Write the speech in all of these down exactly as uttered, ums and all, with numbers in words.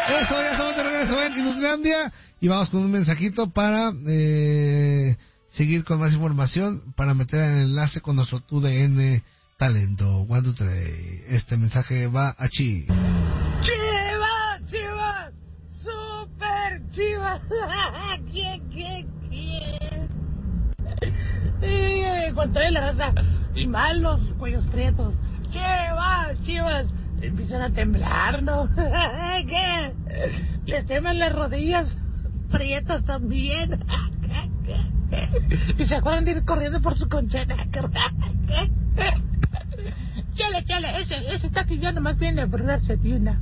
Eso, ya estamos de regreso en Inutilandia y vamos con un mensajito para eh, seguir con más información, para meter el enlace con nuestro T U D N Talento. One, two, three. Este mensaje va a Chi. ¡Chivas, chivas! ¡Super chivas! ¿Quién, quién, quién? Y cuando hay la raza, y mal los cuellos prietos. ¡Chivas, chivas! Empiezan a temblar, ¿no? ¿Qué? Les temen las rodillas prietas también. Y se acuerdan de ir corriendo por su conchera. Chale, chale, ese, ese taxi ya nomás viene a borrarse de una.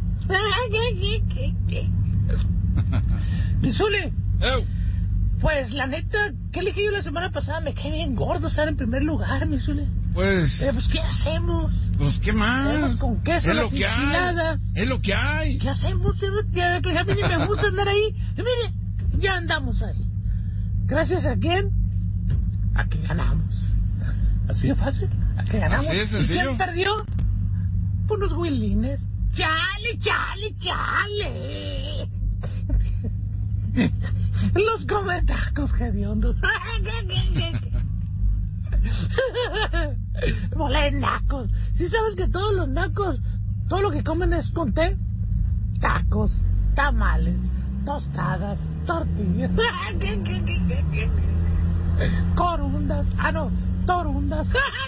Mi Zuli, pues la neta, que elegí yo la semana pasada, me cae bien gordo estar en primer lugar, mi Zuli. Pues... Eh, pues, ¿qué hacemos? Pues, ¿qué más? Hacemos con queso es las lo que enchiladas. hay. Es lo que hay. ¿Qué hacemos? Que a mí ni me gusta andar ahí. Y mire, ya andamos ahí. ¿Gracias a quién? A que ganamos. Así de fácil. A que ganamos. Así es, ¿Y sencillo. quién perdió? Por unos huilines. ¡Chale, chale, chale! Los cometacos hediondos. Bola de nacos. ¿Sí sabes que todos los nacos, todo lo que comen es con té? Tacos, tamales, tostadas, tortillas, corundas, ah no, torundas.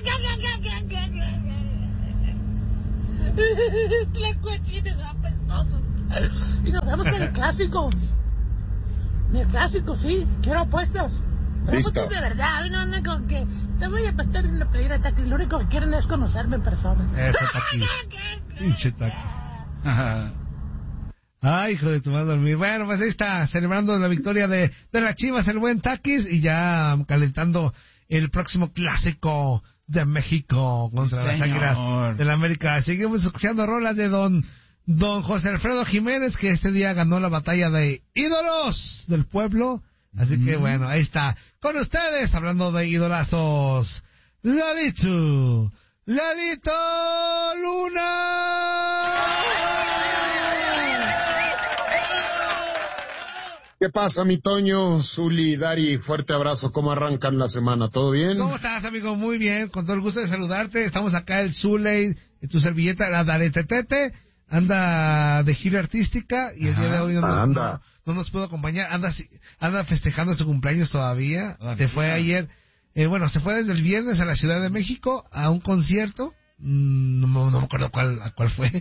Tlacuachines apestosos. Y nos vemos en el clásico. En el clásico, sí, quiero apuestas. Pero apuestas de verdad, no andan con que te voy a apostar en una playera Taquis. Lo único que quieren es conocerme en persona. Eso, Taquis. Pinche Taquis. Ay, hijo de tu madre dormir. Bueno, pues ahí está, celebrando la victoria de, de las Chivas, el buen Taquis, y ya calentando el próximo clásico de México contra sí, las Águilas de la América. Seguimos escuchando rolas de don don José Alfredo Jiménez, que este día ganó la batalla de ídolos del pueblo. Así mm. que bueno, ahí está. Con ustedes, hablando de idolazos, Lalito, Lalito Luna. ¿Qué pasa, mi Toño, Zuli, Dari? Fuerte abrazo. ¿Cómo arrancan la semana? ¿Todo bien? ¿Cómo estás, amigo? Muy bien, con todo el gusto de saludarte. Estamos acá el Zuli, tu servilleta, la Daretetete, anda de gira artística y el Ajá, día de hoy no, no, no, no nos pudo acompañar. Anda anda festejando su cumpleaños todavía. Ah, se fue ayer, eh, bueno, se fue desde el viernes a la Ciudad de México a un concierto. No, no, no me acuerdo cuál, a cuál fue,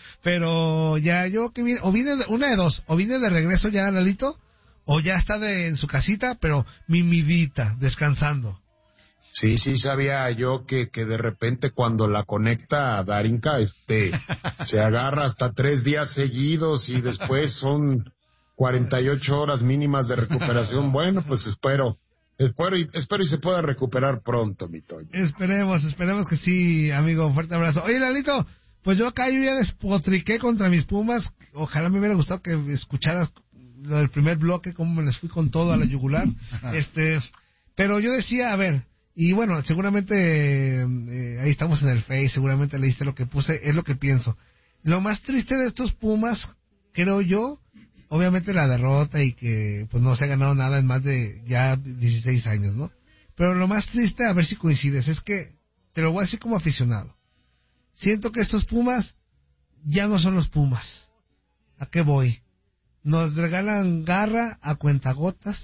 pero ya yo que vine, o vine de, una de dos, o vine de regreso ya, Lalito, o ya está de, en su casita, pero mimidita, descansando. Sí, sí, sabía yo que, que de repente cuando la conecta a Darinka, este, se agarra hasta tres días seguidos y después son cuarenta y ocho horas mínimas de recuperación. Bueno, pues espero. Espero y, espero y se pueda recuperar pronto, mi Toño. Esperemos, esperemos que sí, amigo. Un fuerte abrazo. Oye, Lalito, pues yo acá yo ya despotriqué contra mis Pumas. Ojalá me hubiera gustado que escucharas lo del primer bloque, cómo me les fui con todo a la yugular. este, pero yo decía, a ver, y bueno, seguramente eh, ahí estamos en el Face, seguramente leíste lo que puse, es lo que pienso. Lo más triste de estos Pumas, creo yo, obviamente la derrota y que pues no se ha ganado nada en más de ya dieciséis años, ¿no? Pero lo más triste, a ver si coincides, es que, te lo voy a decir como aficionado, siento que estos Pumas ya no son los Pumas. ¿A qué voy? Nos regalan garra a cuentagotas,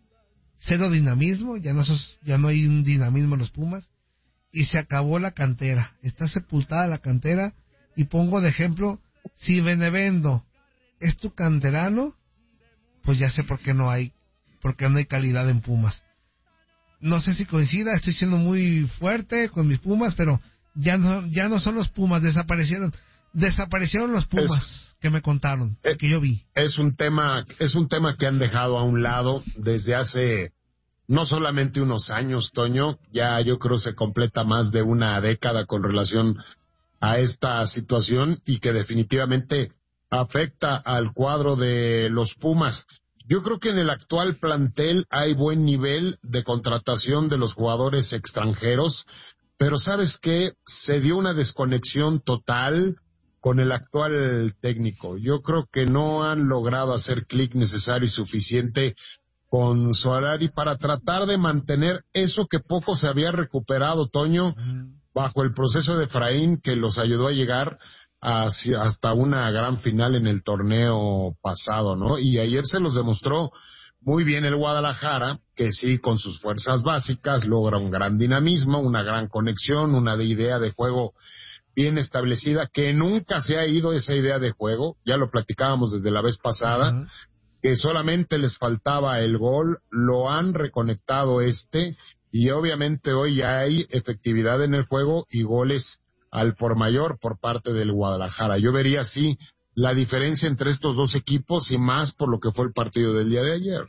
cero dinamismo, ya no, sos, ya no hay un dinamismo en los Pumas, y se acabó la cantera, está sepultada la cantera, y pongo de ejemplo, si Benevendo es tu canterano, pues ya sé por qué no hay, por qué no hay calidad en Pumas. No sé si coincida, estoy siendo muy fuerte con mis Pumas, pero ya no, ya no son los Pumas, desaparecieron, desaparecieron los Pumas es, que me contaron, es, que yo vi. Es un tema, es un tema que han dejado a un lado desde hace no solamente unos años, Toño, ya yo creo se completa más de una década con relación a esta situación y que definitivamente afecta al cuadro de los Pumas. Yo creo que en el actual plantel hay buen nivel de contratación de los jugadores extranjeros, pero ¿sabes qué? Se dio una desconexión total con el actual técnico. Yo creo que no han logrado hacer clic necesario y suficiente con Solari para tratar de mantener eso que poco se había recuperado, Toño, bajo el proceso de Efraín, que los ayudó a llegar hacia, hasta una gran final en el torneo pasado, ¿no? Y ayer se los demostró muy bien el Guadalajara, que sí, con sus fuerzas básicas, logra un gran dinamismo, una gran conexión, una de idea de juego bien establecida, que nunca se ha ido esa idea de juego, ya lo platicábamos desde la vez pasada, uh-huh. que solamente les faltaba el gol, lo han reconectado este, y obviamente hoy ya hay efectividad en el juego y goles al por mayor por parte del Guadalajara. Yo vería así la diferencia entre estos dos equipos y más por lo que fue el partido del día de ayer.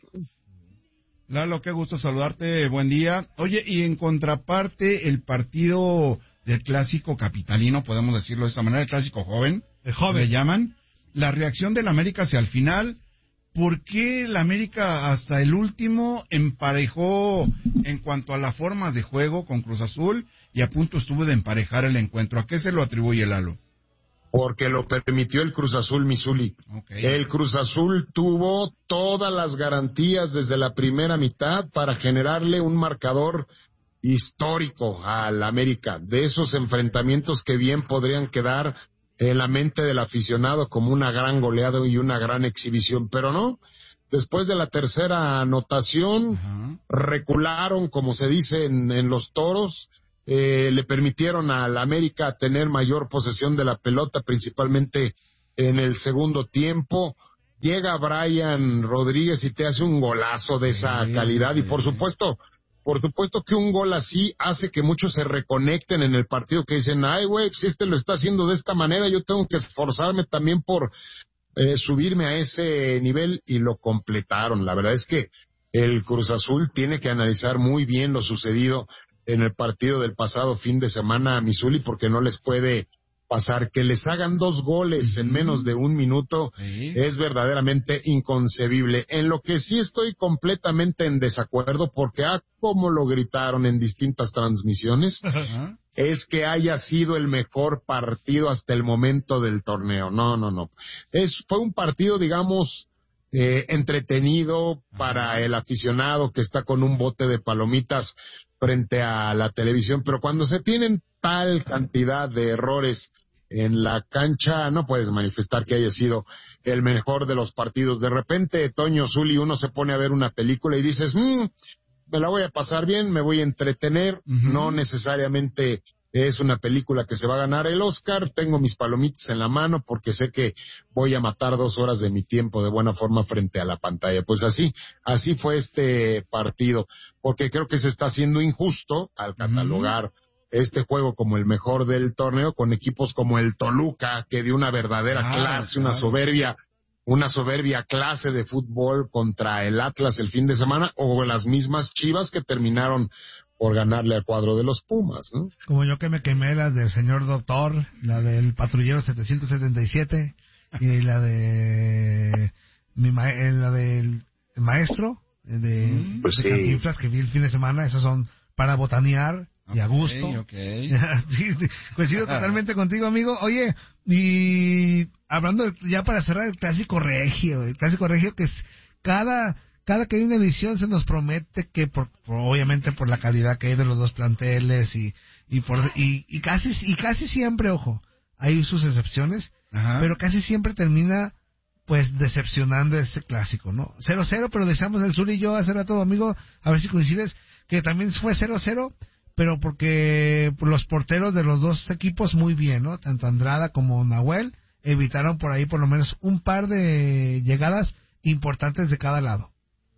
Lalo, qué gusto saludarte, buen día. Oye, y en contraparte, el partido del clásico capitalino, podemos decirlo de esta manera, el clásico joven, el joven, le llaman, la reacción del América hacia el final. ¿Por qué el América hasta el último emparejó en cuanto a las formas de juego con Cruz Azul y a punto estuvo de emparejar el encuentro? ¿A qué se lo atribuye Lalo? Porque lo permitió el Cruz Azul, Misuli. Okay. El Cruz Azul tuvo todas las garantías desde la primera mitad para generarle un marcador histórico al América, de esos enfrentamientos que bien podrían quedar en la mente del aficionado como una gran goleada y una gran exhibición, pero no. Después de la tercera anotación, uh-huh. recularon, como se dice en, en los toros, eh, le permitieron al América tener mayor posesión de la pelota, principalmente en el segundo tiempo. Llega Brian Rodríguez y te hace un golazo de esa sí, calidad, sí. y por supuesto, por supuesto que un gol así hace que muchos se reconecten en el partido, que dicen, ay güey, si este lo está haciendo de esta manera, yo tengo que esforzarme también por eh, subirme a ese nivel, y lo completaron. La verdad es que el Cruz Azul tiene que analizar muy bien lo sucedido en el partido del pasado fin de semana a Misuli, porque no les puede pasar que les hagan dos goles en menos de un minuto. Sí. Es verdaderamente inconcebible. En lo que sí estoy completamente en desacuerdo, porque ah, como lo gritaron en distintas transmisiones, uh-huh. es que haya sido el mejor partido hasta el momento del torneo. No, no, no. Es, fue un partido, digamos, eh, entretenido uh-huh. para el aficionado que está con un bote de palomitas frente a la televisión, pero cuando se tienen tal cantidad de errores en la cancha, no puedes manifestar que haya sido el mejor de los partidos. De repente, Toño, Zuli, uno se pone a ver una película y dices, mmm, me la voy a pasar bien, me voy a entretener, uh-huh. no necesariamente es una película que se va a ganar el Oscar, tengo mis palomitas en la mano porque sé que voy a matar dos horas de mi tiempo de buena forma frente a la pantalla. Pues así, así fue este partido, porque creo que se está haciendo injusto al catalogar uh-huh. este juego como el mejor del torneo con equipos como el Toluca, que dio una verdadera ah, clase, claro. una soberbia, una soberbia clase de fútbol contra el Atlas el fin de semana, o las mismas Chivas que terminaron por ganarle al cuadro de los Pumas, ¿no? Como yo que me quemé las del señor doctor, la del patrullero setecientos setenta y siete y la de mi ma- la del maestro de, pues de sí. Cantinflas que vi el fin de semana. Esas son para botanear y a gusto. Okay. Sí, coincido totalmente contigo, amigo. Oye, y hablando de, ya para cerrar, el clásico regio, el clásico regio que es cada cada que hay una edición se nos promete que por, por obviamente por la calidad que hay de los dos planteles y y por y, y casi y casi siempre, ojo, hay sus excepciones, ajá. pero casi siempre termina pues decepcionando este clásico, ¿no? cero cero, pero deseamos el Sur y yo hace rato, amigo, a ver si coincides, que también fue cero cero, pero porque los porteros de los dos equipos muy bien, ¿no? Tanto Andrada como Nahuel evitaron por ahí por lo menos un par de llegadas importantes de cada lado.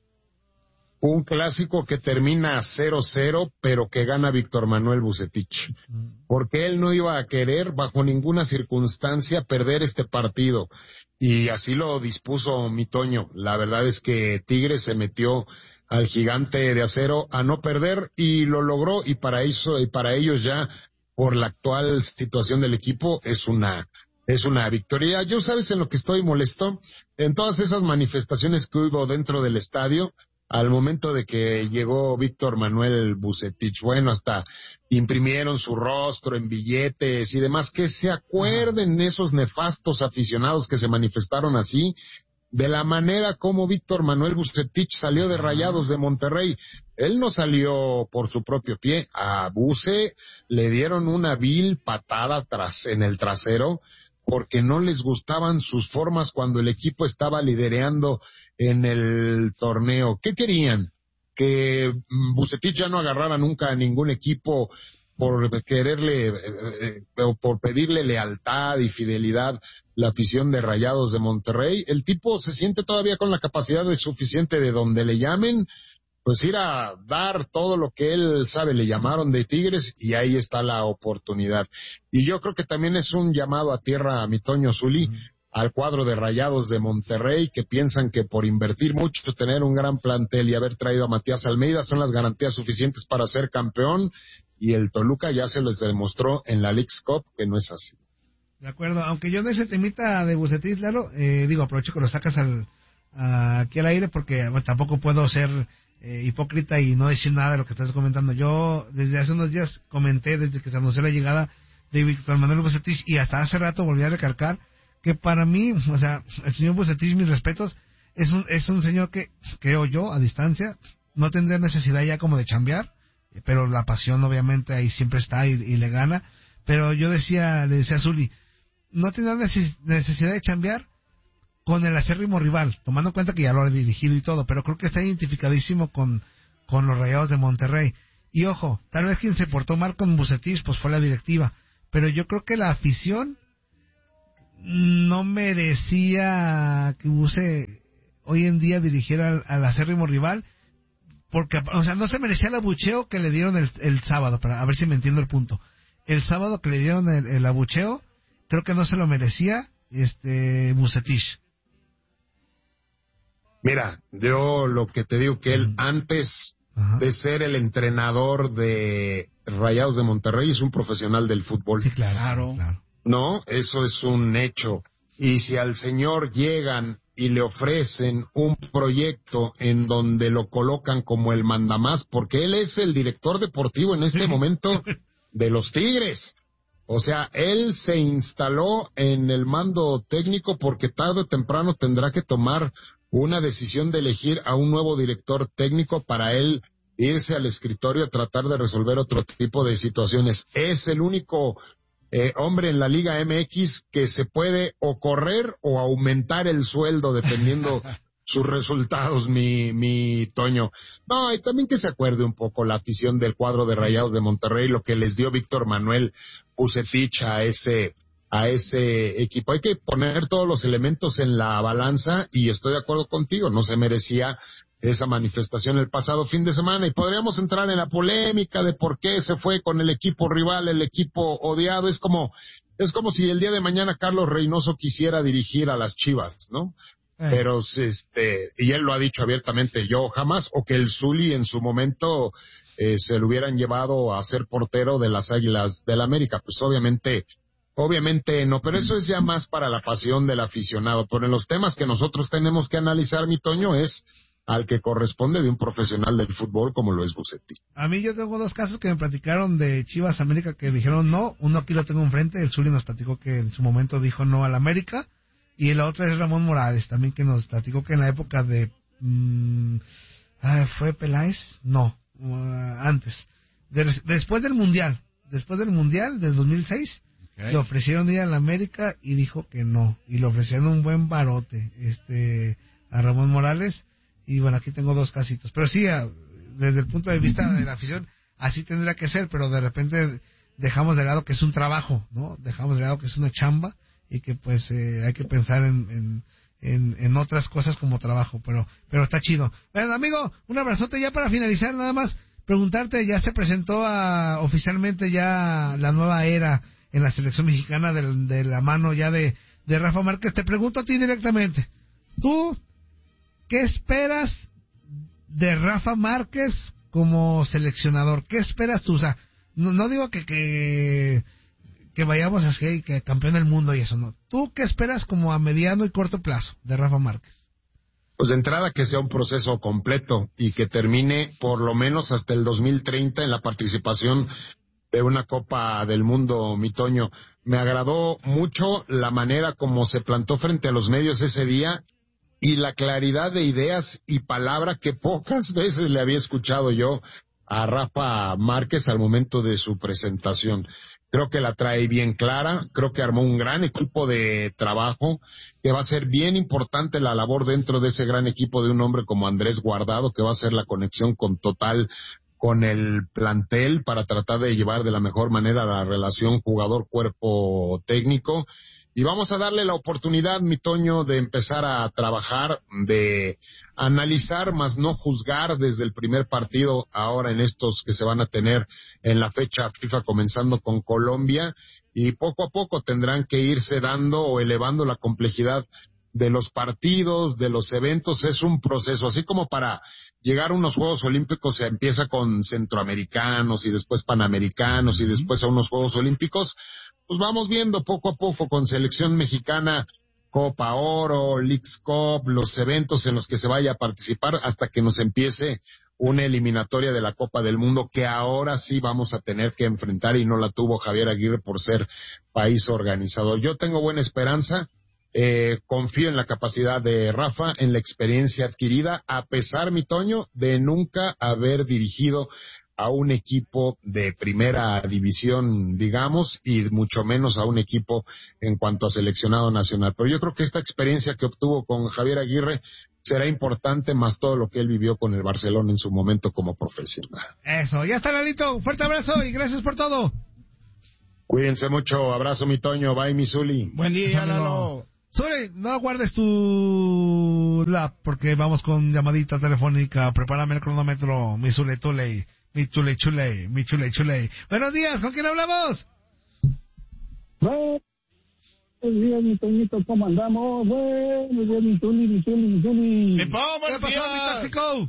Un clásico que termina cero cero, pero que gana Víctor Manuel Vucetich, porque él no iba a querer bajo ninguna circunstancia perder este partido, y así lo dispuso mi Toño. La verdad es que Tigres se metió al gigante de acero a no perder y lo logró, y para eso y para ellos ya por la actual situación del equipo es una es una victoria. Yo, sabes en lo que estoy molesto, en todas esas manifestaciones que hubo dentro del estadio. al momento de que llegó Víctor Manuel Vucetich. Bueno, hasta imprimieron su rostro en billetes y demás. Que se acuerden esos nefastos aficionados que se manifestaron así, de la manera como Víctor Manuel Vucetich salió de Rayados de Monterrey. Él no salió por su propio pie. A Buce le dieron una vil patada tras, en el trasero, porque no les gustaban sus formas cuando el equipo estaba lidereando en el torneo. ¿Qué querían? Que Vucetich ya no agarrara nunca a ningún equipo por quererle eh, eh, o por pedirle lealtad y fidelidad la afición de Rayados de Monterrey. El tipo se siente todavía con la capacidad de suficiente de donde le llamen, pues ir a dar todo lo que él sabe. Le llamaron de Tigres y ahí está la oportunidad. Y yo creo que también es un llamado a tierra a mi Toño Zuli, mm. al cuadro de Rayados de Monterrey, que piensan que por invertir mucho, tener un gran plantel y haber traído a Matías Almeida son las garantías suficientes para ser campeón, y el Toluca ya se les demostró en la Leagues Cup que no es así. De acuerdo, aunque yo de ese temita de Vucetich, Lalo, eh, digo, aprovecho que lo sacas al, a, aquí al aire, porque bueno, tampoco puedo ser eh, hipócrita y no decir nada de lo que estás comentando. Yo desde hace unos días comenté, desde que se anunció la llegada de Víctor Manuel Vucetich, y hasta hace rato volví a recalcar que para mí, o sea, el señor Vucetich, mis respetos, es un, es un señor que, creo yo, a distancia, no tendría necesidad ya como de chambear, pero la pasión obviamente ahí siempre está y, y le gana. Pero yo decía, le decía a Zuli, no tendrá neces- necesidad de chambear con el acérrimo rival, tomando en cuenta que ya lo ha dirigido y todo, pero creo que está identificadísimo con, con los Rayados de Monterrey. Y ojo, tal vez quien se portó mal con Vucetich pues fue la directiva, pero yo creo que la afición no merecía que Buce hoy en día dirigiera al, al acérrimo rival, porque, o sea, no se merecía el abucheo que le dieron el, el sábado, para a ver si me entiendo el punto. El sábado que le dieron el, el abucheo, creo que no se lo merecía este Vucetich. Mira, yo lo que te digo que él antes Ajá. de ser el entrenador de Rayados de Monterrey es un profesional del fútbol. Sí, claro, claro. No, eso es un hecho. Y si al señor llegan y le ofrecen un proyecto en donde lo colocan como el mandamás, porque él es el director deportivo en este momento de los Tigres. O sea, él se instaló en el mando técnico porque tarde o temprano tendrá que tomar una decisión de elegir a un nuevo director técnico para él irse al escritorio a tratar de resolver otro tipo de situaciones. Es el único Eh, hombre en la Liga M X que se puede o correr o aumentar el sueldo dependiendo sus resultados, mi, mi Toño. No, y también que se acuerde un poco la afición del cuadro de Rayados de Monterrey, lo que les dio Víctor Manuel Vucetich a ese, a ese equipo. Hay que poner todos los elementos en la balanza y estoy de acuerdo contigo, no se merecía esa manifestación el pasado fin de semana, y podríamos entrar en la polémica de por qué se fue con el equipo rival, el equipo odiado. Es como, es como si el día de mañana Carlos Reynoso quisiera dirigir a las Chivas, ¿no? Eh. Pero, este, y él lo ha dicho abiertamente, yo jamás, o que el Zuli en su momento eh, se lo hubieran llevado a ser portero de las Águilas del América. Pues obviamente, obviamente no, pero eso es ya más para la pasión del aficionado. Pero en los temas que nosotros tenemos que analizar, mi Toño, es al que corresponde de un profesional del fútbol como lo es Vucetich. A mí yo tengo dos casos que me platicaron de Chivas América que dijeron no. Uno aquí lo tengo enfrente, el Zuli nos platicó que en su momento dijo no al América, y la otra es Ramón Morales, también, que nos platicó que en la época de mmm, ¿fue Peláez? No, uh, antes de, después del Mundial después del Mundial del dos mil seis, okay, le ofrecieron ir al América y dijo que no, y le ofrecieron un buen barote este a Ramón Morales. Y bueno, aquí tengo dos casitos. Pero sí, desde el punto de vista de la afición, así tendría que ser, pero de repente dejamos de lado que es un trabajo, ¿no? Dejamos de lado que es una chamba y que pues eh, hay que pensar en, en, en, en otras cosas como trabajo, pero pero está chido. Bueno, amigo, un abrazote ya para finalizar, nada más preguntarte, ya se presentó a, oficialmente ya la nueva era en la selección mexicana de, de la mano ya de, de Rafa Márquez. Te pregunto a ti directamente, ¿tú qué esperas de Rafa Márquez como seleccionador? ¿Qué esperas tú? O sea, no, no digo que, que que vayamos a ser que campeón del mundo y eso, no. ¿Tú qué esperas como a mediano y corto plazo de Rafa Márquez? Pues de entrada que sea un proceso completo y que termine por lo menos hasta el dos mil treinta en la participación de una Copa del Mundo, mi Toño. Me agradó mucho la manera como se plantó frente a los medios ese día y la claridad de ideas y palabra que pocas veces le había escuchado yo a Rafa Márquez al momento de su presentación. Creo que la trae bien clara, creo que armó un gran equipo de trabajo, que va a ser bien importante la labor dentro de ese gran equipo de un hombre como Andrés Guardado, que va a ser la conexión con total con el plantel para tratar de llevar de la mejor manera la relación jugador-cuerpo técnico. Y vamos a darle la oportunidad, mi Toño, de empezar a trabajar, de analizar, más no juzgar desde el primer partido ahora en estos que se van a tener en la fecha FIFA comenzando con Colombia, y poco a poco tendrán que irse dando o elevando la complejidad de los partidos, de los eventos. Es un proceso, así como para llegar a unos Juegos Olímpicos se empieza con centroamericanos y después panamericanos y después a unos Juegos Olímpicos. Pues vamos viendo poco a poco con selección mexicana, Copa Oro, Leagues Cup, los eventos en los que se vaya a participar hasta que nos empiece una eliminatoria de la Copa del Mundo que ahora sí vamos a tener que enfrentar y no la tuvo Javier Aguirre por ser país organizador. Yo tengo buena esperanza, eh, confío en la capacidad de Rafa, en la experiencia adquirida, a pesar, mi Toño, de nunca haber dirigido a un equipo de primera división, digamos, y mucho menos a un equipo en cuanto a seleccionado nacional. Pero yo creo que esta experiencia que obtuvo con Javier Aguirre será importante, más todo lo que él vivió con el Barcelona en su momento como profesional. Eso, ya está, Lalito. Fuerte abrazo y gracias por todo. Cuídense mucho. Abrazo, mi Toño. Bye, mi Zuli. Buen día, Lalo. Zuli, no guardes tu lap porque vamos con llamadita telefónica. Prepárame el cronómetro, mi Zuli Tule. Mi chule chule, mi chule chule. Buenos días, ¿con quién hablamos? Buenos días, mi Toñito, ¿cómo andamos? Buenos días, mi Tuli, mi Tuli, mi Tuli. ¿Qué pasó, mi tóxico?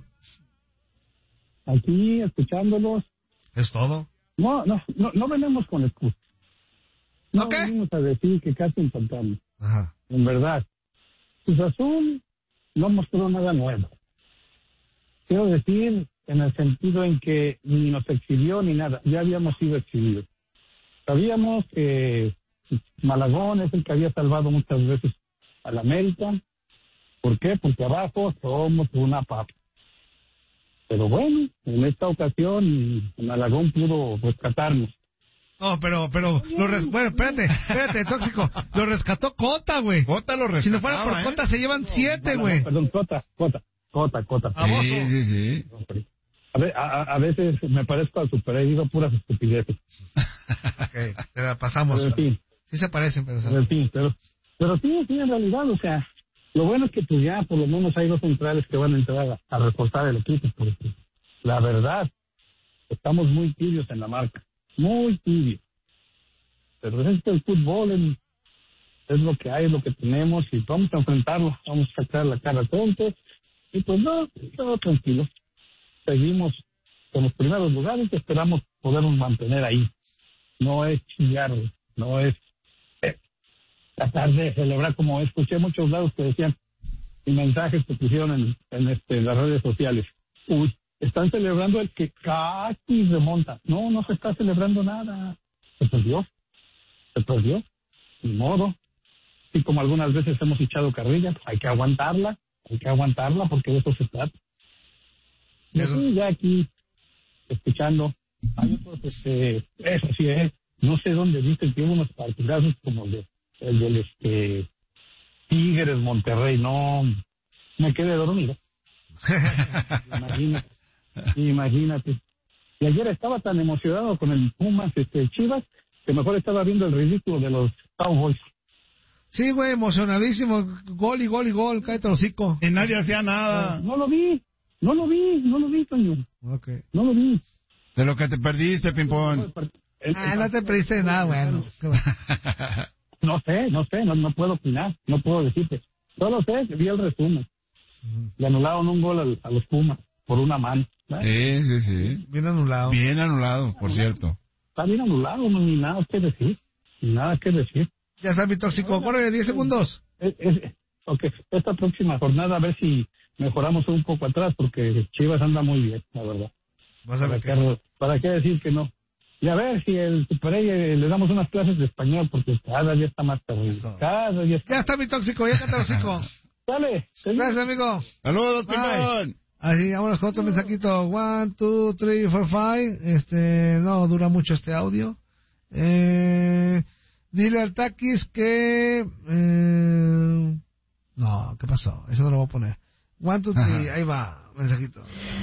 Aquí, escuchándolos. ¿Es todo? No, no, no, no venimos con excusas. No ¿Ok? venimos a decir que casi empatamos. Ajá. En verdad, Cruz Azul no mostró nada nuevo. Quiero decir, en el sentido en que ni nos exhibió ni nada, ya habíamos sido exhibidos. Sabíamos que Malagón es el que había salvado muchas veces al América. ¿Por qué? Porque abajo somos una papa. Pero bueno, en esta ocasión Malagón pudo rescatarnos. No, pero, pero, lo res... bueno, espérate, espérate, tóxico. Lo rescató Cota, güey. Cota lo rescataba, Si no fuera por ¿eh? Cota se llevan siete, güey. No, perdón, Cota, Cota, Cota, Cota. Baboso. Sí, sí, sí. A, ve- a, a veces me parezco al super, digo puras estupideces. Ok, te la pasamos. Pero en fin, Sí se parecen, pero... pero en fin, pero, pero sí, sí, en realidad, o sea, lo bueno es que pues ya por lo menos hay dos centrales que van a entrar a, a reforzar el equipo, porque la verdad, estamos muy tibios en la marca, muy tibios. Pero es que el fútbol es, es lo que hay, es lo que tenemos, y vamos a enfrentarlo, vamos a sacar la cara tontos, y pues no, todo tranquilo. Seguimos con los primeros lugares y esperamos podernos mantener ahí. No es chillar, no es eh, tratar de celebrar, como escuché muchos lados que decían, y mensajes que pusieron en, en este, las redes sociales. Uy, están celebrando el que casi remonta. No, no se está celebrando nada. Se perdió, se perdió, ni modo. Y como algunas veces hemos echado carrilla, hay que aguantarla, hay que aguantarla porque de eso se trata. Y así ya aquí, escuchando, hay otros, este, eso sí es, no sé dónde viste que hubo unos partidazos como el, de, el del, este, Tigres, Monterrey, no, me quedé dormido. Imagínate, imagínate. Y ayer estaba tan emocionado con el Pumas, este, Chivas, que mejor estaba viendo el ridículo de los Cowboys. Sí, güey, emocionadísimo. Gol y gol y gol, cállate el hocico. Y nadie hacía nada. No lo vi, no lo vi, no lo vi, Toño. Ok. No lo vi. De lo que te perdiste, Pimpón. El- Ah, el- no te perdiste de nada, bueno. No sé, no sé, no, no puedo opinar, no puedo decirte. Solo sé que vi el resumen. Le anularon un gol al- a los Pumas por una mano. ¿Verdad? Sí, sí, sí. Bien anulado. Bien anulado, por cierto. Está bien anulado, no ni nada que decir. Ni nada que decir. Ya está mi tóxico. Corre diez segundos. Es, es, ok, esta próxima jornada a ver si mejoramos un poco atrás porque Chivas anda muy bien, la verdad. Vas a ver ¿Para, qué. qué, ¿Para qué decir que no? Y a ver si el Super Eye le damos unas clases de español porque cada día está más terrible. Eso. Cada día está... Ya está mi tóxico, ya está tóxico. Dale. Gracias, amigo. Saludos, Bye. Pelón. Así, vámonos con otro mensajito. One, two, three, four, five. Este, no dura mucho este audio. Eh, dile al Taquis que... Eh, no, ¿qué pasó? Eso no lo voy a poner. One, two, three, ahí va, mensajito.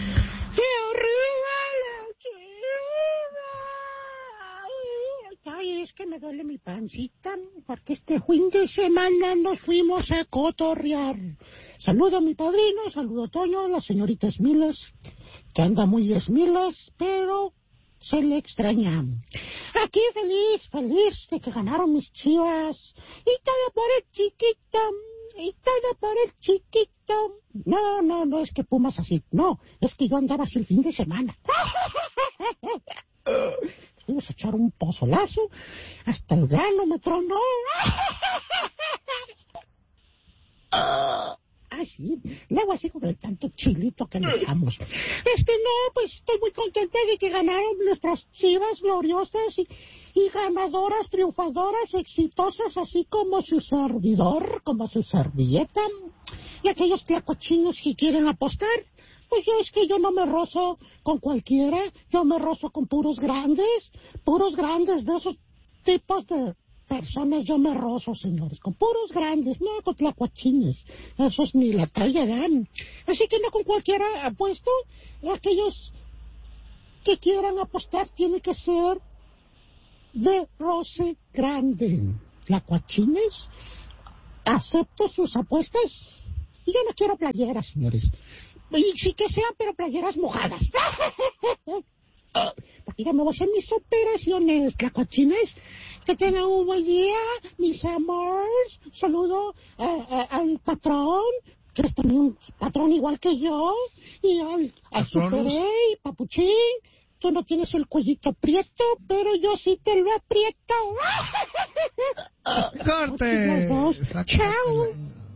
Ay, es que me duele mi pancita, porque este fin de semana nos fuimos a cotorrear. Saludo a mi padrino, saludo a Toño, la señorita Esmilas, que anda muy Esmilas, pero se le extraña. Aquí feliz, feliz de que ganaron mis Chivas. Y todo por el chiquito, y todo por el chiquito. No, no, no es que Pumas así, no, es que yo andaba así el fin de semana. Fuimos a echar un pozolazo, hasta el grano me tronó. Ah, sí, luego así con el tanto chilito que le echamos. Este, no, pues estoy muy contenta de que ganaron nuestras Chivas gloriosas y, y ganadoras, triunfadoras, exitosas, así como su servidor, como su servilleta. Y aquellos tlacuachines que quieren apostar, pues yo es que yo no me rozo con cualquiera, yo me rozo con puros grandes, puros grandes de esos tipos de personas, yo me rozo, señores, con puros grandes, no con tlacuachines, esos ni la talla dan. Así que no con cualquiera apuesto, aquellos que quieran apostar tiene que ser de roce grande. Tlacuachines, acepto sus apuestas, y yo no quiero playeras, señores. Y sí que sean, pero playeras mojadas. Porque ya me voy a hacer mis operaciones, tlacuachines. Que tengan un buen día, mis amores. Saludo a, a, al patrón, que es también un patrón igual que yo. Y al, al Super Ey, Papuchín. Tú no tienes el cuellito prieto, pero yo sí te lo aprieto. ¡Corte! Chao.